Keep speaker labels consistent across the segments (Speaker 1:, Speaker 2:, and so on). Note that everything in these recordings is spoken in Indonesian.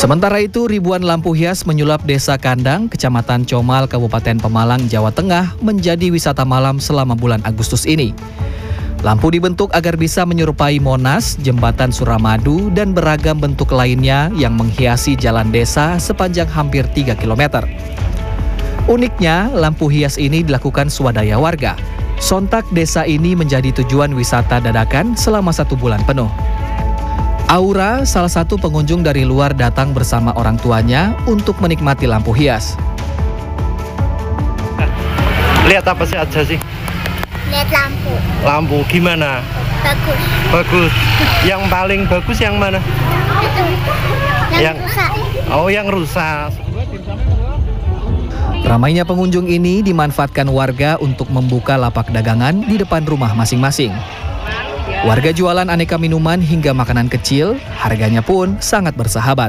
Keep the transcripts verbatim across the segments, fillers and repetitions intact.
Speaker 1: Sementara itu, ribuan lampu hias menyulap Desa Kandang, Kecamatan Comal, Kabupaten Pemalang, Jawa Tengah menjadi wisata malam selama bulan Agustus ini. Lampu dibentuk agar bisa menyerupai Monas, Jembatan Suramadu, dan beragam bentuk lainnya yang menghiasi jalan desa sepanjang hampir tiga kilometer. Uniknya, lampu hias ini dilakukan swadaya warga. Sontak desa ini menjadi tujuan wisata dadakan selama satu bulan penuh. Aura, salah satu pengunjung dari luar datang bersama orang tuanya untuk menikmati lampu hias.
Speaker 2: Lihat apa sih aja sih?
Speaker 3: Lihat lampu.
Speaker 2: Lampu gimana?
Speaker 3: Bagus.
Speaker 2: Bagus. Yang paling bagus yang mana?
Speaker 3: Itu. Yang,
Speaker 2: Yang-
Speaker 3: rusak.
Speaker 2: Oh, yang rusak.
Speaker 1: Ramainya pengunjung ini dimanfaatkan warga untuk membuka lapak dagangan di depan rumah masing-masing. Warga jualan aneka minuman hingga makanan kecil, harganya pun sangat bersahabat.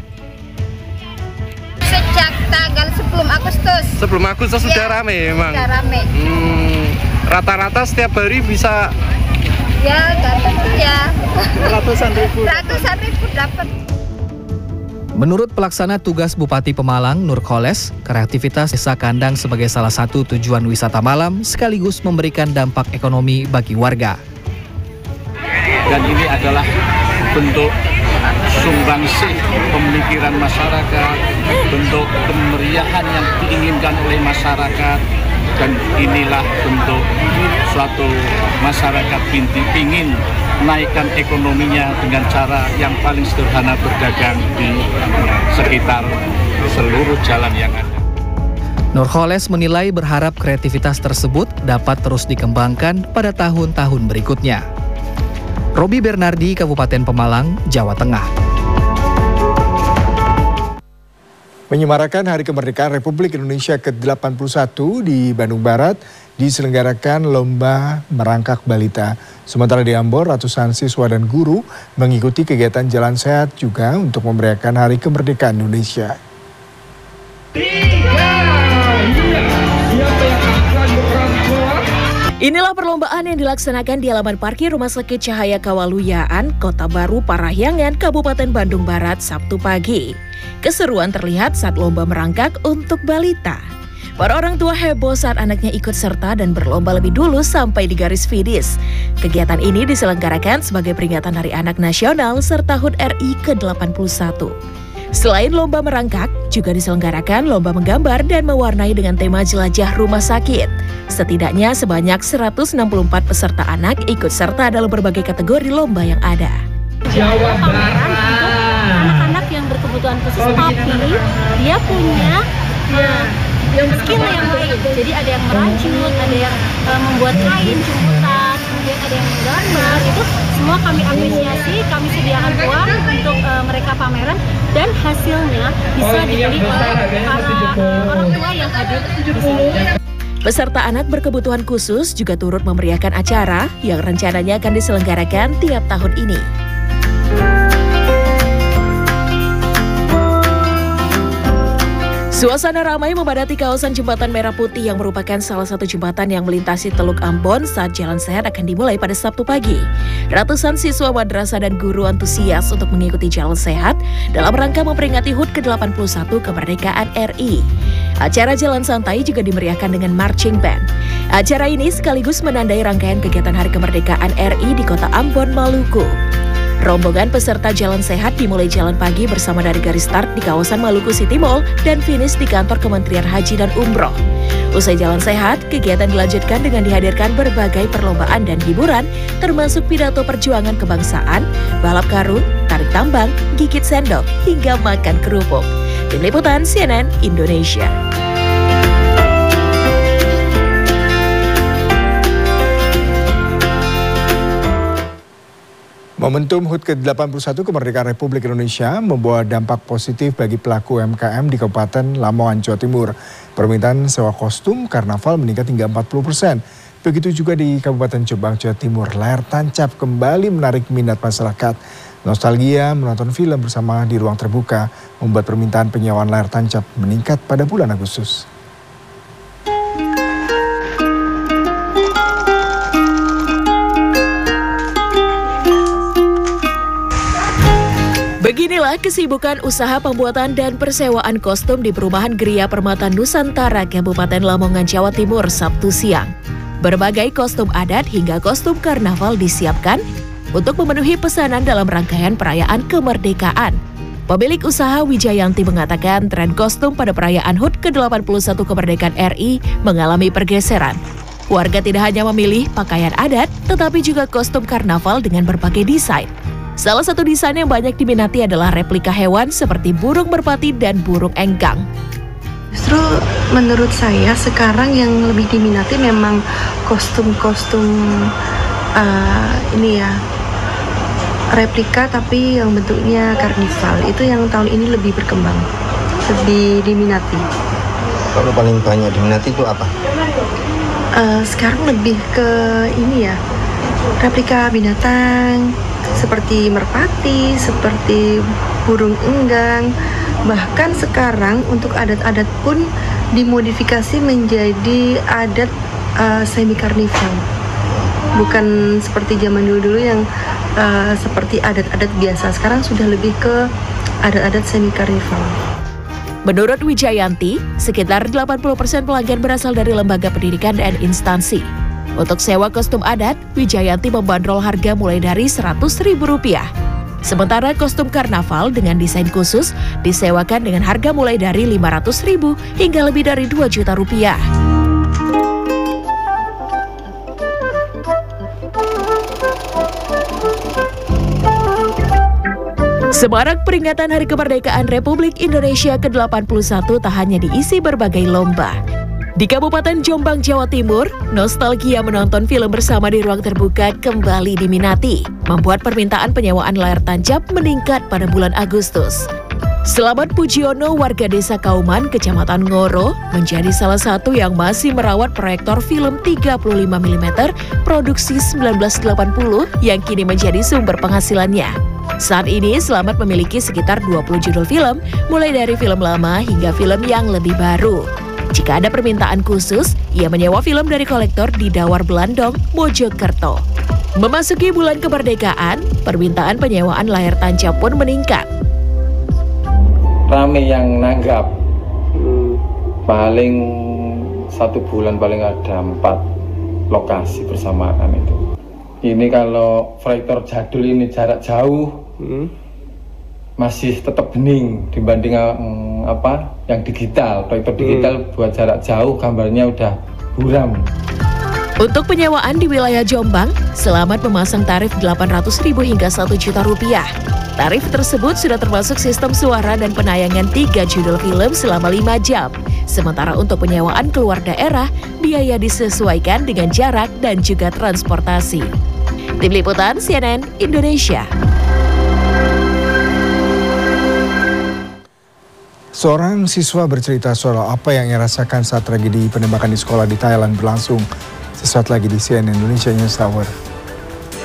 Speaker 3: Sejak tanggal sebelum Agustus.
Speaker 2: Sebelum Agustus
Speaker 3: Ya,
Speaker 2: sudah rame emang.
Speaker 3: Sudah rame.
Speaker 2: Hmm, rata-rata setiap hari bisa
Speaker 3: Ya, dapat ya.
Speaker 2: ratusan ribu.
Speaker 3: Ratusan ribu dapat.
Speaker 1: Menurut pelaksana tugas Bupati Pemalang, Nurkholes, kreativitas Desa Kandang sebagai salah satu tujuan wisata malam sekaligus memberikan dampak ekonomi bagi warga.
Speaker 4: Dan ini adalah bentuk sumbangsih pemikiran masyarakat, bentuk kemeriahan yang diinginkan oleh masyarakat, dan inilah bentuk suatu masyarakat ingin menaikkan ekonominya dengan cara yang paling sederhana, berdagang di sekitar seluruh jalan yang ada.
Speaker 1: Nurkholes menilai berharap kreativitas tersebut dapat terus dikembangkan pada tahun-tahun berikutnya. Robi Bernardi, Kabupaten Pemalang, Jawa Tengah.
Speaker 5: Menyemarakan Hari Kemerdekaan Republik Indonesia ke delapan puluh satu di Bandung Barat diselenggarakan lomba merangkak balita. Sementara di Ambon, ratusan siswa dan guru mengikuti kegiatan jalan sehat juga untuk memeriahkan Hari Kemerdekaan Indonesia.
Speaker 6: Inilah perlombaan yang dilaksanakan di halaman parkir Rumah Sakit Cahaya Kawaluyaan, Kota Baru, Parahyangan, Kabupaten Bandung Barat, Sabtu pagi. Keseruan terlihat saat lomba merangkak untuk balita. Para orang tua heboh saat anaknya ikut serta dan berlomba lebih dulu sampai di garis finish. Kegiatan ini diselenggarakan sebagai peringatan Hari Anak Nasional serta H U T R I ke delapan puluh satu. Selain lomba merangkak, juga diselenggarakan lomba menggambar dan mewarnai dengan tema jelajah rumah sakit. Setidaknya sebanyak seratus enam puluh empat peserta anak ikut serta dalam berbagai kategori lomba yang ada.
Speaker 7: Jawa Barat untuk anak-anak yang berkebutuhan khusus, tapi dia punya uh, skill yang lain. Jadi ada yang merajut, ada yang uh, membuat kain, jemputan, kemudian ada yang menggambar. Itu semua kami apresiasi, kami sediakan uang untuk uh, mereka pameran, dan hasilnya bisa dibeli oleh para uh, orang tua yang hadir di sini.
Speaker 6: Peserta anak berkebutuhan khusus juga turut memeriahkan acara yang rencananya akan diselenggarakan tiap tahun ini. Suasana ramai memadati kawasan Jembatan Merah Putih yang merupakan salah satu jembatan yang melintasi Teluk Ambon saat jalan sehat akan dimulai pada Sabtu pagi. Ratusan siswa madrasah dan guru antusias untuk mengikuti jalan sehat dalam rangka memperingati H U T ke delapan puluh satu kemerdekaan R I. Acara jalan santai juga dimeriahkan dengan marching band. Acara ini sekaligus menandai rangkaian kegiatan Hari Kemerdekaan R I di Kota Ambon, Maluku. Rombongan peserta jalan sehat dimulai jalan pagi bersama dari garis start di kawasan Maluku City Mall dan finish di kantor Kementerian Haji dan Umroh. Usai jalan sehat, kegiatan dilanjutkan dengan dihadirkan berbagai perlombaan dan hiburan, termasuk pidato perjuangan kebangsaan, balap karung, tarik tambang, gigit sendok, hingga makan kerupuk. Tim Liputan C N N Indonesia.
Speaker 5: Momentum H U T ke delapan puluh satu kemerdekaan Republik Indonesia membawa dampak positif bagi pelaku U M K M di Kabupaten Lamongan, Jawa Timur. Permintaan sewa kostum karnaval meningkat hingga empat puluh persen. Begitu juga di Kabupaten Jombang, Jawa Timur, layar tancap kembali menarik minat masyarakat. Nostalgia menonton film bersama di ruang terbuka membuat permintaan penyewaan layar tancap meningkat pada bulan Agustus.
Speaker 6: Beginilah Inilah kesibukan usaha pembuatan dan persewaan kostum di perumahan Geria Permata Nusantara, Kabupaten Lamongan, Jawa Timur, Sabtu siang. Berbagai kostum adat hingga kostum karnaval disiapkan untuk memenuhi pesanan dalam rangkaian perayaan kemerdekaan. Pemilik usaha Wijayanti mengatakan tren kostum pada perayaan H U T ke delapan puluh satu kemerdekaan R I mengalami pergeseran. Warga tidak hanya memilih pakaian adat, tetapi juga kostum karnaval dengan berbagai desain. Salah satu desain yang banyak diminati adalah replika hewan seperti burung merpati dan burung enggang.
Speaker 8: Justru menurut saya sekarang yang lebih diminati memang kostum-kostum uh, ini ya, replika tapi yang bentuknya karnival. Itu yang tahun ini lebih berkembang, lebih diminati.
Speaker 9: Kalau paling banyak diminati itu apa?
Speaker 8: Uh, sekarang lebih ke ini ya, replika binatang seperti merpati, seperti burung enggang. Bahkan sekarang untuk adat-adat pun dimodifikasi menjadi adat uh, semi karnival. Bukan seperti zaman dulu-dulu yang uh, seperti adat-adat biasa. Sekarang sudah lebih ke adat-adat semi karnival.
Speaker 6: Menurut Wijayanti, sekitar delapan puluh persen pelanggan berasal dari lembaga pendidikan dan instansi. Untuk sewa kostum adat, Wijayanti membandrol harga mulai dari seratus ribu rupiah. Sementara kostum karnaval dengan desain khusus disewakan dengan harga mulai dari lima ratus ribu hingga lebih dari dua juta rupiah. Semarak peringatan Hari Kemerdekaan Republik Indonesia ke delapan puluh satu tak hanya diisi berbagai lomba. Di Kabupaten Jombang, Jawa Timur, nostalgia menonton film bersama di ruang terbuka kembali diminati, membuat permintaan penyewaan layar tancap meningkat pada bulan Agustus. Selamat Pujiono, warga desa Kauman, Kecamatan Ngoro, menjadi salah satu yang masih merawat proyektor film tiga puluh lima milimeter produksi seribu sembilan ratus delapan puluh yang kini menjadi sumber penghasilannya. Saat ini, Selamat memiliki sekitar dua puluh judul film, mulai dari film lama hingga film yang lebih baru. Jika ada permintaan khusus, ia menyewa film dari kolektor di Dawar Belandong, Mojokerto. Memasuki bulan kemerdekaan, permintaan penyewaan layar tancap pun meningkat.
Speaker 10: Rame yang nanggap, paling satu bulan paling ada empat lokasi bersamaan itu. Ini kalau proyektor jadul ini jarak jauh, hmm. masih tetap bening dibanding um, apa yang digital. Proyektor digital hmm. buat jarak jauh gambarnya udah buram.
Speaker 6: Untuk penyewaan di wilayah Jombang, Selamat memasang tarif delapan ratus ribu hingga satu juta rupiah. Tarif tersebut sudah termasuk sistem suara dan penayangan tiga judul film selama lima jam. Sementara untuk penyewaan keluar daerah, biaya disesuaikan dengan jarak dan juga transportasi. Tim Liputan C N N Indonesia.
Speaker 5: Seorang siswa bercerita soal apa yang ia rasakan saat tragedi penembakan di sekolah di Thailand berlangsung. Sesaat lagi di C N N Indonesia News Hour.